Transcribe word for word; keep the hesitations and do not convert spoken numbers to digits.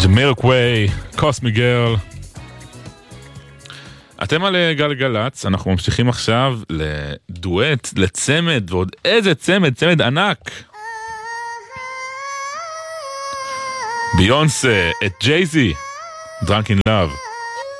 ג'מירקווי, קוסמי גרל. אתם על גלגלץ, אנחנו ממשיכים עכשיו לדואט, לצמד, ועוד איזה צמד, צמד ענק. ביונסה, את ג'ייזי, Drunk in Love.